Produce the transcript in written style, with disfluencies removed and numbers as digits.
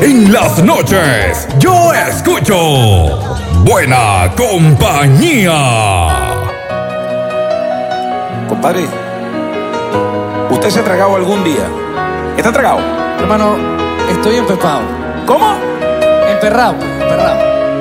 En las noches, yo escucho Buena Compañía. Compadre, ¿usted se ha tragado algún día? ¿Está tragado? Hermano, estoy empepado. ¿Cómo? Emperrado.